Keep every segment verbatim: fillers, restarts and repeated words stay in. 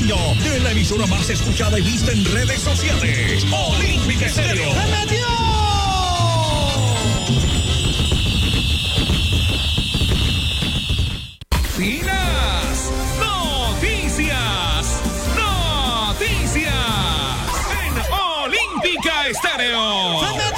dueño de la emisora más escuchada y vista en redes sociales, Olímpica Estéreo. ¡Se metió! Finas noticias, noticias en Olímpica Estéreo. ¡Se metió!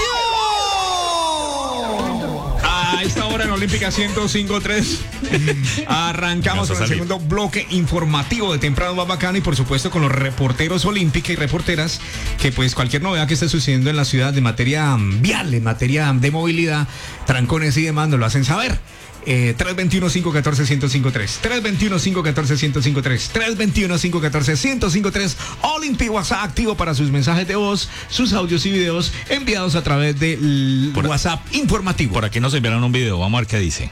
A esta hora en Olímpica ciento cinco punto tres arrancamos con el segundo bloque informativo de Temprano Más Bacano y por supuesto con los reporteros olímpica y reporteras que pues cualquier novedad que esté sucediendo en la ciudad de materia vial, en materia de movilidad, trancones y demás nos lo hacen saber. Eh, tres dos uno, cinco uno cuatro, uno cero cinco tres tres dos uno, cinco uno cuatro, uno cero cinco tres tres dos uno, cinco uno cuatro, uno cero cinco tres Olympic WhatsApp activo para sus mensajes de voz, sus audios y videos enviados a través del por, WhatsApp informativo. Por aquí nos enviaron un video, vamos a ver qué dice.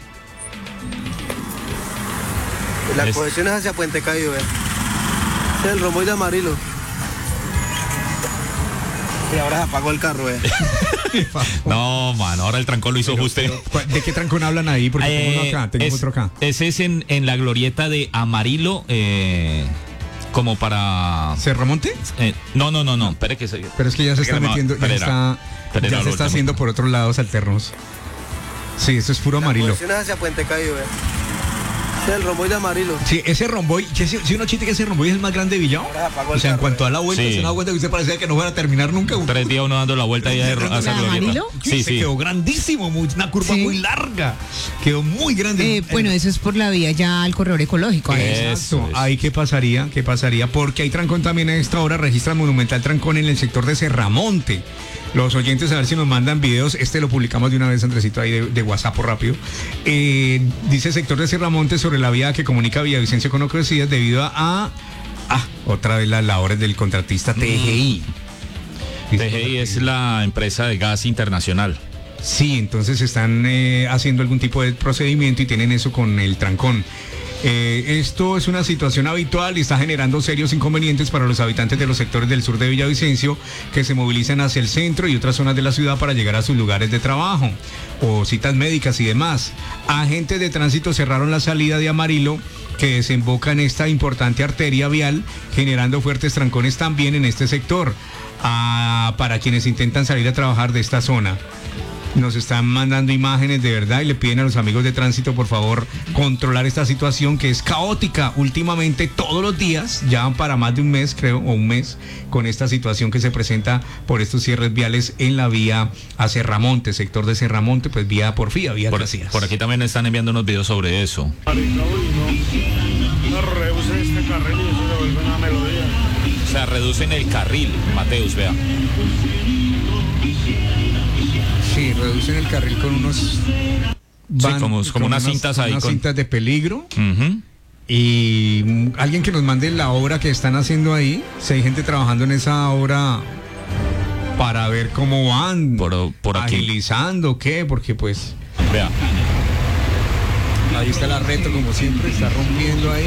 La es... cohesión es hacia Puente Cayo, eh. Es el romboide amarillo. Y ahora se apagó el carro, eh. No, man, ahora el trancón lo hizo pero, usted. Pero, ¿de qué trancón hablan ahí? Porque eh, tengo uno acá, tengo es, otro acá. Ese es en, en la glorieta de Amarillo, eh, como para... ¿Cerramonte? Eh, no, no, no, no, espere que se... Pero es que ya se está metiendo, ya está, ya se está haciendo por otros lados alternos. Sí, eso es puro amarillo. La cohesión es hacia Puente Cayo, eh. Es el romboide amarillo. Sí, ese romboide, si uno chiste que ese romboide es el más grande de Villao. O sea, en cuanto a la vuelta, sí. Se da cuenta que usted parecía que no fuera a terminar nunca. Tres días uno dando la vuelta ahí a esa glorieta. Sí, se sí. Quedó grandísimo, muy, una curva sí. muy larga. Quedó muy grande. Eh, bueno, eso es por la vía ya al corredor ecológico. Exacto. Ahí qué pasaría, qué pasaría, porque hay trancón también a esta hora, registra monumental trancón en el sector de Cerramonte. Los oyentes a ver si nos mandan videos, este lo publicamos de una vez, Andresito, ahí de, de WhatsApp rápido. Eh, dice sector de Cerramonte sobre la vía que comunica Villavicencio con Ocrosillas debido a, a, a otra vez las labores del contratista T G I. Mm. T G I es la empresa de gas internacional. Sí, entonces están eh, haciendo algún tipo de procedimiento y tienen eso con el trancón. Eh, esto es una situación habitual y está generando serios inconvenientes para los habitantes de los sectores del sur de Villavicencio que se movilizan hacia el centro y otras zonas de la ciudad para llegar a sus lugares de trabajo o citas médicas y demás. Agentes de tránsito cerraron la salida de Amarillo que desemboca en esta importante arteria vial, generando fuertes trancones también en este sector ah, para quienes intentan salir a trabajar de esta zona. Nos están mandando imágenes de verdad y le piden a los amigos de tránsito por favor controlar esta situación que es caótica últimamente todos los días, ya van para más de un mes creo, o un mes con esta situación que se presenta por estos cierres viales en la vía a Cerramonte, sector de Cerramonte, pues vía Porfía, vía por, Trasías. Por aquí también están enviando unos videos sobre eso. No reduce este carril y eso se vuelve una melodía. O sea, reducen el carril, Mateus, vea. Sí, reducen el carril con unos... Van, sí, como, como unas, unas cintas ahí. Unas con... cintas de peligro. Uh-huh. Y alguien que nos mande la obra que están haciendo ahí. Si hay gente trabajando en esa obra para ver cómo van. Por, por aquí. Agilizando, ¿qué? Porque pues... Vea. Ahí está la retro como siempre, está rompiendo ahí.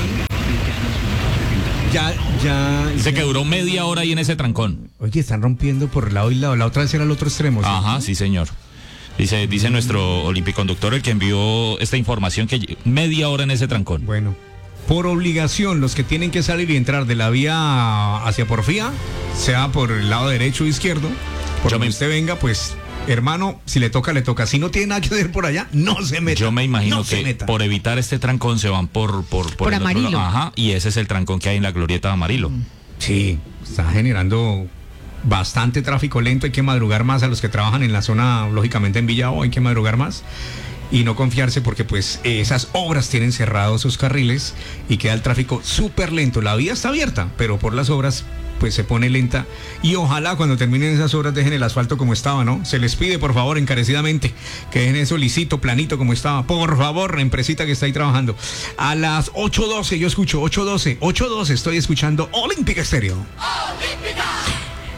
Ya, ya. Dice ya. que duró media hora ahí en ese trancón. Oye, están rompiendo por lado y lado. La otra vez era el otro extremo. ¿Sí? Ajá, sí, señor. Dice, dice nuestro olimpiconductor, el que envió esta información, que media hora en ese trancón. Bueno, por obligación, los que tienen que salir y entrar de la vía hacia Porfía, sea por el lado derecho o izquierdo, por donde me... usted venga, pues... Hermano, si le toca, le toca. Si no tiene nada que hacer por allá, no se meta. Yo me imagino no que por evitar este trancón se van por por, por, por el Amarillo. Otro, ajá, y ese es el trancón que hay en la glorieta de Amarillo. Sí, está generando bastante tráfico lento. Hay que madrugar más a los que trabajan en la zona, lógicamente en Villao, hay que madrugar más. Y no confiarse porque pues esas obras tienen cerrados sus carriles y queda el tráfico súper lento. La vía está abierta, pero por las obras pues se pone lenta y ojalá cuando terminen esas obras dejen el asfalto como estaba, ¿no? Se les pide por favor encarecidamente que dejen eso lisito, planito como estaba, por favor, empresita que está ahí trabajando. A las ocho doce yo escucho, ocho doce, ocho doce estoy escuchando Olímpica Estéreo. ¡Olímpica!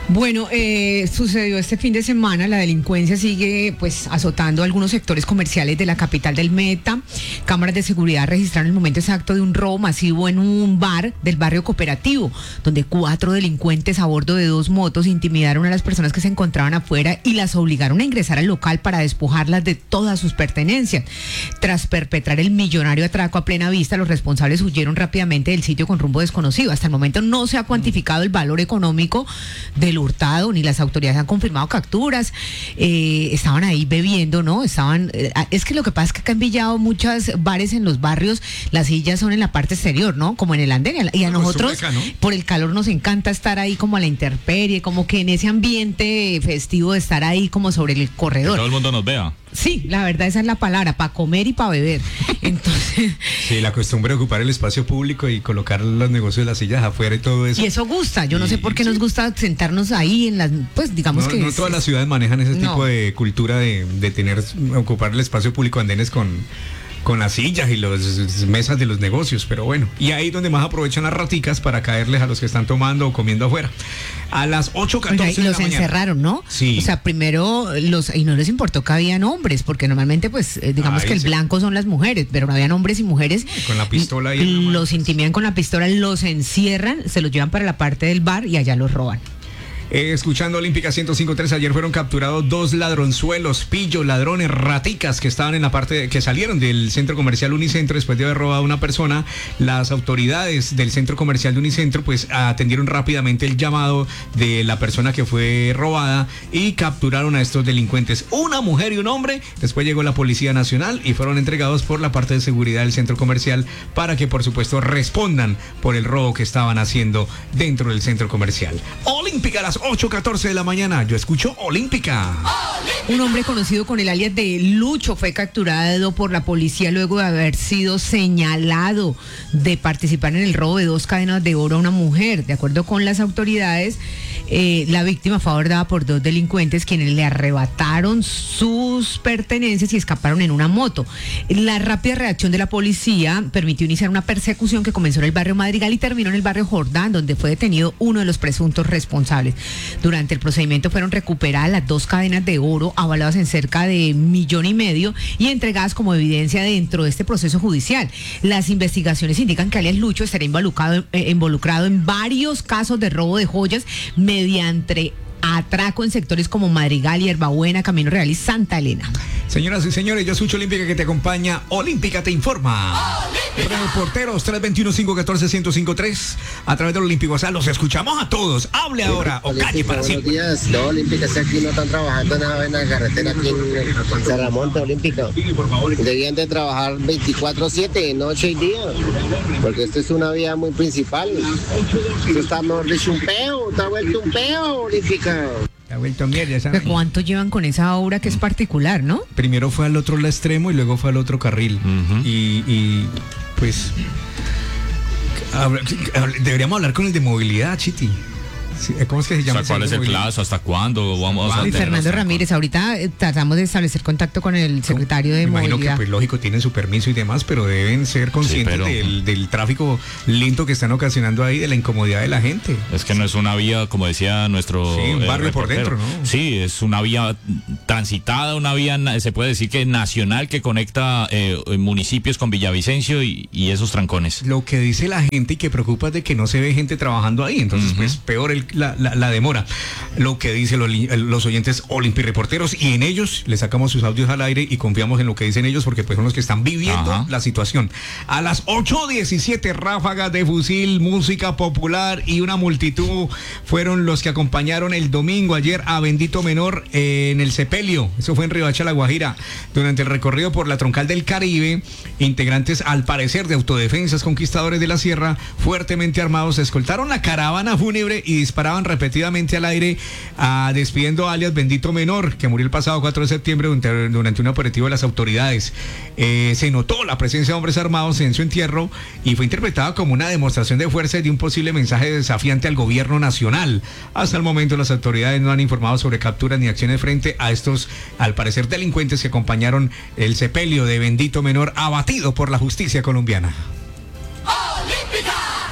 Bueno, eh, sucedió este fin de semana, la delincuencia sigue pues azotando algunos sectores comerciales de la capital del Meta. Cámaras de seguridad registraron el momento exacto de un robo masivo en un bar del barrio Cooperativo, donde cuatro delincuentes a bordo de dos motos intimidaron a las personas que se encontraban afuera y las obligaron a ingresar al local para despojarlas de todas sus pertenencias. Tras perpetrar el millonario atraco a plena vista, los responsables huyeron rápidamente del sitio con rumbo desconocido. Hasta el momento no se ha cuantificado el valor económico del hurtado, ni las autoridades han confirmado capturas. Eh, estaban ahí bebiendo, ¿no? Estaban, eh, es que lo que pasa es que acá en Villado muchos bares en los barrios, las sillas son en la parte exterior, ¿no? Como en el andén, y a nosotros acá, ¿no? Por el calor nos encanta estar ahí como a la intemperie, como que en ese ambiente festivo de estar ahí como sobre el corredor. Que todo el mundo nos vea. Sí, la verdad esa es la palabra, para comer y para beber. Entonces, sí, la costumbre de ocupar el espacio público y colocar los negocios de las sillas afuera y todo eso. Y eso gusta, yo no sé por qué sí nos gusta sentarnos ahí en las, pues digamos no, que... No es, todas es, las ciudades manejan ese no. tipo de cultura de, de tener, ocupar el espacio público, andenes con... con las sillas y las mesas de los negocios, pero bueno, y ahí donde más aprovechan las raticas para caerles a los que están tomando o comiendo afuera. A las ocho catorce de la los mañana. encerraron, ¿no? Sí. O sea, primero los, y no les importó que habían hombres, porque normalmente pues eh, digamos Ay, que el sí. blanco son las mujeres, pero no habían hombres y mujeres. Con la pistola ahí. Los intimidan con la pistola, los encierran, se los llevan para la parte del bar y allá los roban. Eh, escuchando Olímpica ciento cinco punto tres, ayer fueron capturados dos ladronzuelos, pillos, ladrones, raticas que estaban en la parte, de, que salieron del centro comercial Unicentro después de haber robado a una persona. Las autoridades del centro comercial de Unicentro pues atendieron rápidamente el llamado de la persona que fue robada y capturaron a estos delincuentes, una mujer y un hombre. Después llegó la Policía Nacional y fueron entregados por la parte de seguridad del centro comercial para que por supuesto respondan por el robo que estaban haciendo dentro del centro comercial. Olímpica a las ocho catorce de la mañana, yo escucho Olímpica. Un hombre conocido con el alias de Lucho fue capturado por la policía luego de haber sido señalado de participar en el robo de dos cadenas de oro a una mujer. De acuerdo con las autoridades, eh, la víctima fue abordada por dos delincuentes quienes le arrebataron sus pertenencias y escaparon en una moto. La rápida reacción de la policía permitió iniciar una persecución que comenzó en el barrio Madrigal y terminó en el barrio Jordán, donde fue detenido uno de los presuntos responsables. Durante el procedimiento fueron recuperadas las dos cadenas de oro avaladas en cerca de millón y medio y entregadas como evidencia dentro de este proceso judicial. Las investigaciones indican que alias Lucho estaría involucrado, eh, involucrado en varios casos de robo de joyas mediante atraco en sectores como Madrigal, Hierbabuena, Camino Real y Santa Elena. Señoras y señores, yo escucho Olímpica que te acompaña. Olímpica te informa. Reporteros tres dos uno, cinco uno cuatro, uno cero cinco tres a través del Olímpico. O sea, los escuchamos a todos. Hable ahora o calle para siempre. Buenos días. No, Olímpica, si aquí no están trabajando nada en la carretera aquí en San Ramón, Olímpica. Debían de trabajar veinticuatro siete, noche y día, porque esto es una vía muy principal. Esto está mejor dicho un peo, está vuelto un peo, Olímpica. Ha vuelto mierda, ¿sabes? ¿Cuánto llevan con esa obra que es particular, no? Primero fue al otro extremo y luego fue al otro carril. Uh-huh. y, y pues deberíamos hablar con el de movilidad, Chiti. ¿Cómo es que se llama? O sea, ¿cuál es el plazo? ¿Hasta cuándo vamos a tener? Fernando Ramírez, ahorita eh, tratamos de establecer contacto con el secretario de Me Movilidad. imagino que, pues lógico, tienen su permiso y demás, pero deben ser conscientes sí, pero... del, del tráfico lento que están ocasionando ahí, de la incomodidad de la gente. Es que no es una vía, como decía nuestro... Sí, un barrio eh, por dentro, ¿no? Sí, es una vía transitada, una vía, se puede decir que nacional, que conecta eh, municipios con Villavicencio y, y esos trancones. Lo que dice la gente y que preocupa es de que no se ve gente trabajando ahí, entonces uh-huh. pues peor el, la, la, la demora. Lo que dicen los, los oyentes Olympi reporteros, y en ellos les sacamos sus audios al aire y confiamos en lo que dicen ellos porque pues son los que están viviendo Ajá. la situación. A las ocho diecisiete, ráfagas de fusil, música popular y una multitud fueron los que acompañaron el domingo ayer a Bendito Menor eh, en el Sepelio. Eso fue en Riohacha, La Guajira. Durante el recorrido por la troncal del Caribe, integrantes al parecer de autodefensas conquistadores de la sierra, fuertemente armados, escoltaron la caravana fúnebre y disparaban repetidamente al aire, uh, despidiendo a alias Bendito Menor, que murió el pasado cuatro de septiembre durante, durante un operativo de las autoridades. Eh, se notó la presencia de hombres armados en su entierro y fue interpretada como una demostración de fuerza y de un posible mensaje desafiante al gobierno nacional. Hasta el momento las autoridades no han informado sobre capturas ni acciones frente a estos, al parecer, delincuentes que acompañaron el sepelio de Bendito Menor, abatido por la justicia colombiana.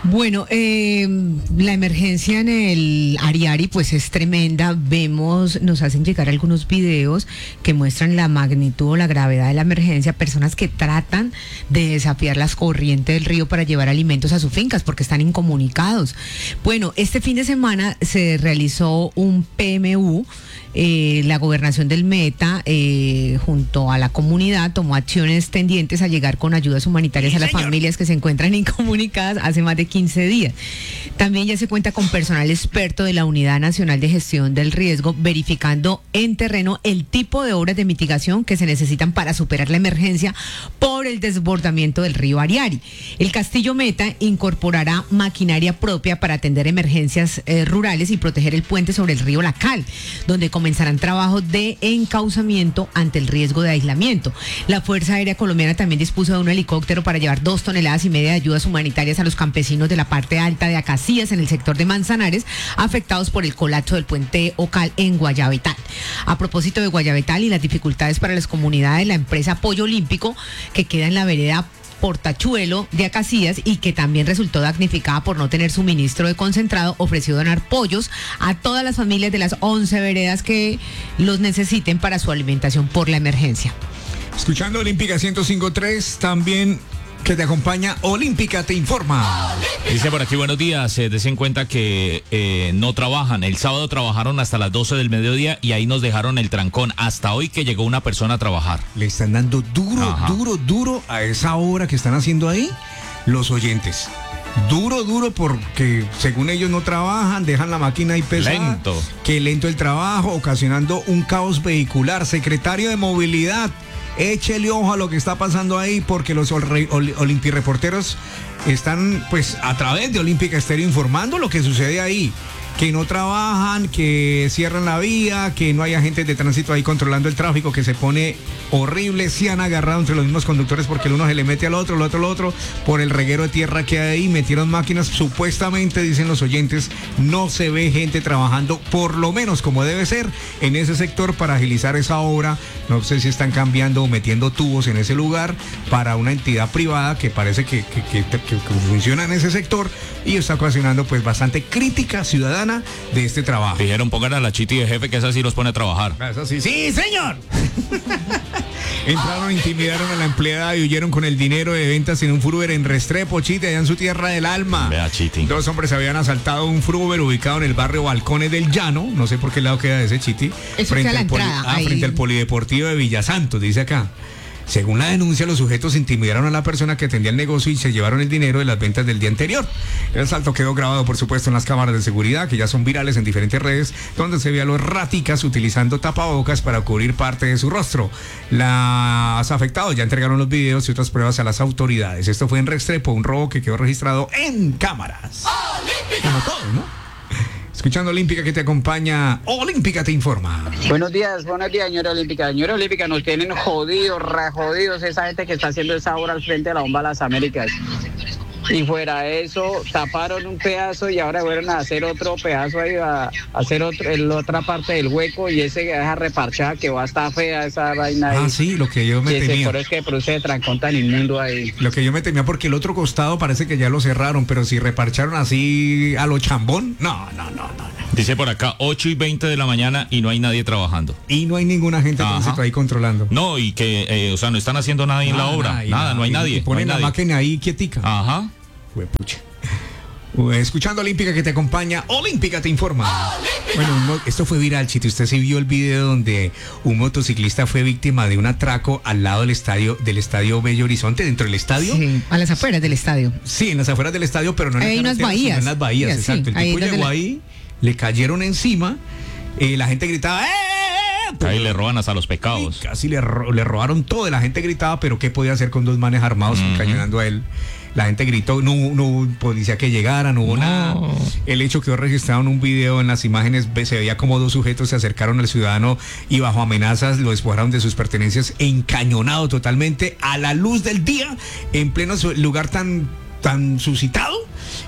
Bueno, eh, la emergencia en el Ariari pues es tremenda. Vemos, nos hacen llegar algunos videos que muestran la magnitud o la gravedad de la emergencia. Personas que tratan de desafiar las corrientes del río para llevar alimentos a sus fincas porque están incomunicados. Bueno, este fin de semana se realizó un P M U. Eh, la gobernación del Meta, eh, junto a la comunidad, tomó acciones tendientes a llegar con ayudas humanitarias sí, a las señor. familias que se encuentran incomunicadas hace más de quince días. También ya se cuenta con personal experto de la Unidad Nacional de Gestión del Riesgo, verificando en terreno el tipo de obras de mitigación que se necesitan para superar la emergencia por el desbordamiento del río Ariari. El Castillo Meta incorporará maquinaria propia para atender emergencias eh, rurales y proteger el puente sobre el río Lacal, donde comenzarán trabajos de encauzamiento ante el riesgo de aislamiento. La Fuerza Aérea Colombiana también dispuso de un helicóptero para llevar dos toneladas y media de ayudas humanitarias a los campesinos de la parte alta de Acacías, en el sector de Manzanares, afectados por el colapso del puente Ocal en Guayabetal. A propósito de Guayabetal y las dificultades para las comunidades, la empresa Pollo Olímpico, que queda en la vereda Portachuelo de Acacías y que también resultó damnificada por no tener suministro de concentrado, ofreció donar pollos a todas las familias de las once veredas que los necesiten para su alimentación por la emergencia. Escuchando Olímpica ciento cinco punto tres, también que te acompaña Olímpica te informa. Dice por aquí, buenos días, eh, des en cuenta que eh, no trabajan. El sábado trabajaron hasta las doce del mediodía y ahí nos dejaron el trancón. Hasta hoy que llegó una persona a trabajar. Le están dando duro, Ajá. duro, duro a esa obra que están haciendo ahí los oyentes. Duro, duro, porque según ellos no trabajan, dejan la máquina ahí pesada. Lento. Que lento el trabajo, ocasionando un caos vehicular. Secretario de Movilidad, échele ojo a lo que está pasando ahí, porque los ol- ol- olimpireporteros están, pues, a través de Olímpica Estéreo informando lo que sucede ahí. Que no trabajan, que cierran la vía, que no hay agentes de tránsito ahí controlando el tráfico, que se pone horrible. Se han agarrado entre los mismos conductores porque el uno se le mete al otro, el otro al otro, por el reguero de tierra que hay ahí. Metieron máquinas, supuestamente, dicen los oyentes, no se ve gente trabajando, por lo menos como debe ser, en ese sector para agilizar esa obra. No sé si están cambiando o metiendo tubos en ese lugar para una entidad privada que parece que, que, que, que, que funciona en ese sector y está ocasionando pues bastante crítica ciudadana de este trabajo. Dijeron, pongan a la Chiti de jefe, que esa sí los pone a trabajar. Eso sí, sí, señor. Entraron, intimidaron a la empleada y huyeron con el dinero de ventas en un Fruver en Restrepo, Chiti, allá en su tierra del alma. Vea, Chiti. Dos hombres habían asaltado un Fruver ubicado en el barrio Balcones del Llano, no sé por qué lado queda ese, Chiti. Eso frente, queda a la al poli- entrada, ah, ahí. frente al Polideportivo de Villasantos, dice acá. Según la denuncia, los sujetos intimidaron a la persona que atendía el negocio y se llevaron el dinero de las ventas del día anterior. El asalto quedó grabado, por supuesto, en las cámaras de seguridad, que ya son virales en diferentes redes, donde se ve a los raticas utilizando tapabocas para cubrir parte de su rostro. Los afectados ya entregaron los videos y otras pruebas a las autoridades. Esto fue en Restrepo, un robo que quedó registrado en cámaras. Como todo, ¿no? Escuchando Olímpica que te acompaña, Olímpica te informa. Buenos días, buenos días, señora Olímpica. Señora Olímpica, nos tienen jodidos, rajodidos esa gente que está haciendo esa obra al frente de la Bomba de las Américas. Y fuera de eso, taparon un pedazo y ahora fueron a hacer otro pedazo ahí, a, a hacer otro, en la otra parte del hueco, y ese deja reparchada, que va a estar fea esa vaina ahí. Ah, sí, lo que yo me y ese temía. por eso que produce de trancón tan inmundo ahí. Lo que yo me temía, porque el otro costado parece que ya lo cerraron, pero si reparcharon así a lo chambón, no, no, no, no. Dice por acá, ocho y veinte de la mañana y no hay nadie trabajando. Y no hay ninguna gente de tránsito ahí controlando. No, y que, eh, o sea, no están haciendo nada en la obra. Nada, nada, no hay y, nadie. Y ponen no hay la nadie. máquina ahí quietica. Ajá. Huepucha. Escuchando Olímpica que te acompaña, Olímpica te informa. Bueno, no, esto fue viral, Chiti. Usted sí vio el video donde un motociclista fue víctima de un atraco al lado del estadio, del estadio Bello Horizonte, dentro del estadio. Sí, a las afueras del estadio. Sí, en las afueras del estadio, pero no en Hay las unas carreteras, bahías. sino en las bahías, Sí, exacto. El ahí tipo donde llegó la- ahí, le cayeron encima, eh, la gente gritaba, ¡eh! Ahí le roban hasta los pecados. Y casi le, ro- le robaron todo, la gente gritaba, pero ¿qué podía hacer con dos manes armados Uh-huh. encañonando a él? La gente gritó, no, no hubo policía que llegara, no hubo No. nada. El hecho quedó registrado en un video, en las imágenes ve- se veía como dos sujetos se acercaron al ciudadano y bajo amenazas lo despojaron de sus pertenencias, encañonado totalmente a la luz del día, en pleno su- lugar tan, tan suscitado.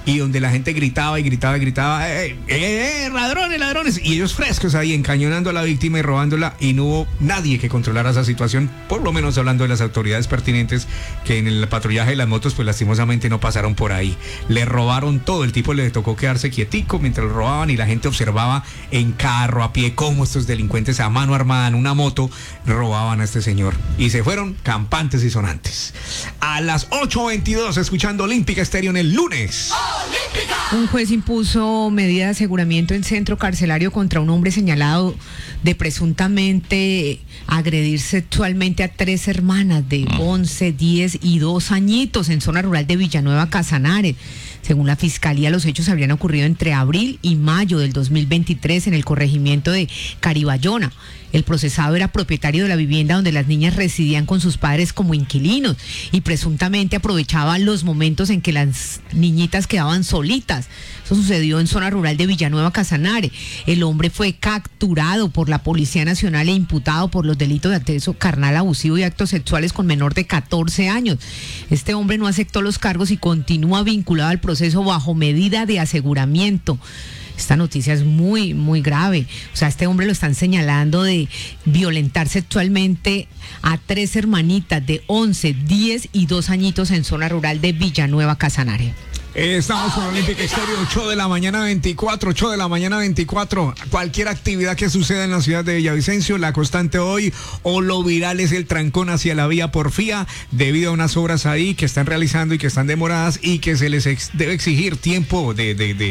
y donde la gente gritaba y gritaba y gritaba, ¡eh, eh, eh, ladrones, ladrones! Y ellos frescos ahí encañonando a la víctima y robándola, y no hubo nadie que controlara esa situación, por lo menos hablando de las autoridades pertinentes, que en el patrullaje de las motos pues lastimosamente no pasaron por ahí. Le robaron todo, el tipo le tocó quedarse quietico mientras lo robaban y la gente observaba en carro, a pie, cómo estos delincuentes a mano armada en una moto robaban a este señor. Y se fueron campantes y sonantes. A las ocho veintidós, escuchando Olímpica Estéreo en el lunes. Un juez impuso medida de aseguramiento en centro carcelario contra un hombre señalado de presuntamente agredir sexualmente a tres hermanas de once, diez y dos añitos en zona rural de Villanueva Casanare. Según la fiscalía, los hechos habrían ocurrido entre abril y mayo del dos mil veintitrés en el corregimiento de Cariballona. El procesado era propietario de la vivienda donde las niñas residían con sus padres como inquilinos y presuntamente aprovechaba los momentos en que las niñitas quedaban solitas. Eso sucedió en zona rural de Villanueva Casanare. El hombre fue capturado por la Policía Nacional e imputado por los delitos de acceso carnal abusivo y actos sexuales con menor de catorce años. Este hombre no aceptó los cargos y continúa vinculado al proceso bajo medida de aseguramiento. Esta noticia es muy, muy grave. O sea, este hombre lo están señalando de violentar sexualmente a tres hermanitas de once, diez y dos añitos en zona rural de Villanueva Casanare. Estamos con Olímpica Estéreo, ocho de la mañana veinticuatro, ocho de la mañana veinticuatro. Cualquier actividad que suceda en la ciudad de Villavicencio, la constante hoy o lo viral es el trancón hacia la vía Porfía debido a unas obras ahí que están realizando y que están demoradas y que se les ex- debe exigir tiempo de, de, de,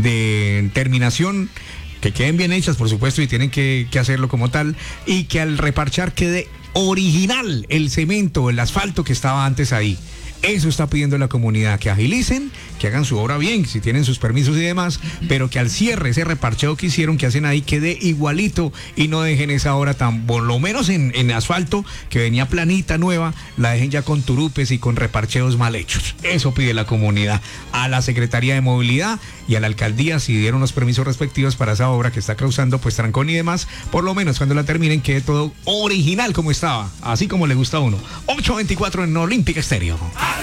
de terminación, que queden bien hechas, por supuesto, y tienen que, que hacerlo como tal, y que al reparchar quede original el cemento, el asfalto que estaba antes ahí. Eso está pidiendo la comunidad, que agilicen, que hagan su obra bien, si tienen sus permisos y demás, pero que al cierre, ese reparcheo que hicieron, que hacen ahí, quede igualito y no dejen esa obra tan, por lo menos en, en asfalto, que venía planita, nueva, la dejen ya con turupes y con reparcheos mal hechos. Eso pide la comunidad a la Secretaría de Movilidad y a la Alcaldía, si dieron los permisos respectivos para esa obra que está causando pues trancón y demás, por lo menos cuando la terminen quede todo original como estaba, así como le gusta a uno. ocho veinticuatro en Olímpica Estéreo.